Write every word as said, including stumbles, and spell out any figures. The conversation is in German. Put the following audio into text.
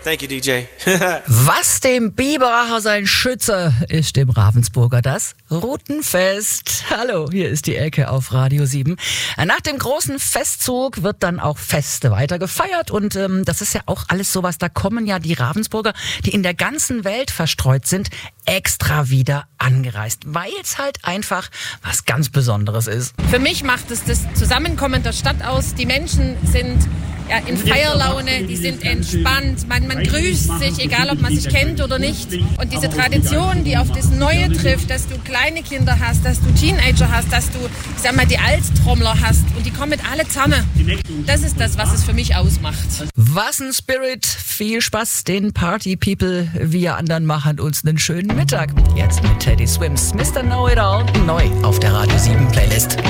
Thank you, D J. Was dem Biberacher sein Schütze ist dem Ravensburger das Rutenfest. Hallo, hier ist die Ecke auf Radio sieben. Nach dem großen Festzug wird dann auch Feste weiter gefeiert und ähm, das ist ja auch alles sowas, da kommen ja die Ravensburger, die in der ganzen Welt verstreut sind, extra wieder angereist, weil es halt einfach was ganz Besonderes ist. Für mich macht es das Zusammenkommen der Stadt aus. Die Menschen sind ja, in Feierlaune, die sind entspannt, man, man grüßt sich, egal ob man sich kennt oder nicht. Und diese Tradition, die auf das Neue trifft, dass du kleine Kinder hast, dass du Teenager hast, dass du, ich sag mal, die Alttrommler hast und die kommen alle zusammen. Das ist das, was es für mich ausmacht. Was ein Spirit, viel Spaß den Party People. Wir anderen machen uns einen schönen Mittag. Jetzt mit Teddy Swims, Mister Know It All, neu auf der Radio sieben Playlist.